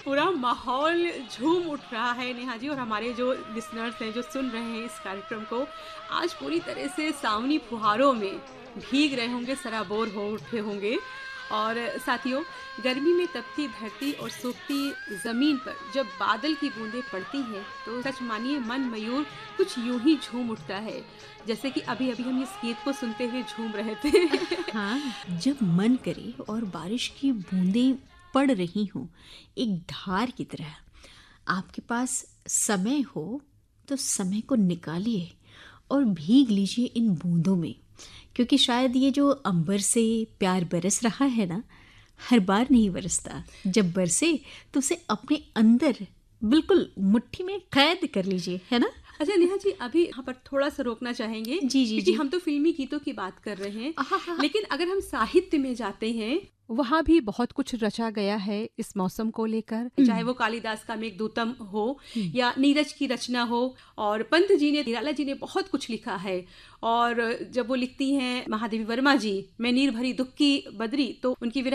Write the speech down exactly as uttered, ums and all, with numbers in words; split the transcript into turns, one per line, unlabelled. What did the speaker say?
पूरा माहौल झूम उठ रहा है नेहा जी, और हमारे जो लिसनर्स हैं जो सुन रहे हैं इस कार्यक्रम को, आज पूरी तरह से सावनी फुहारों में भीग रहे होंगे, सराबोर हो उठे होंगे। और साथियों, गर्मी में तपती धरती और सूखती ज़मीन पर जब बादल की बूंदें पड़ती हैं तो सच मानिए मन मयूर कुछ यूं ही झूम उठता है, जैसे कि अभी अभी हम इस गीत को सुनते हुए झूम रहे थे।
हाँ, जब मन करे और बारिश की बूंदें पड़ रही हों एक धार की तरह, आपके पास समय हो तो समय को निकालिए और भीग लीजिए इन बूंदों में, क्योंकि शायद ये जो अंबर से प्यार बरस रहा है ना, हर बार नहीं बरसता। जब बरसे तो उसे अपने अंदर बिल्कुल मुट्ठी में कैद कर लीजिए, है ना?
अच्छा नेहा जी, अभी यहाँ पर थोड़ा सा रोकना चाहेंगे,
जी जी
क्योंकि
जी।
हम तो फिल्मी गीतों की बात कर रहे हैं,
आहा,
लेकिन अगर हम साहित्य में जाते हैं, वहाँ भी बहुत कुछ रचा गया है इस मौसम को लेकर, चाहे वो कालिदास का मेघदूतम हो या नीरज की रचना हो, और पंत जी ने, निराला जी ने बहुत कुछ लिखा है। और जब वो लिखती हैं महादेवी वर्मा जी, मैं नीर भरी दुख की बदरी, तो उनकी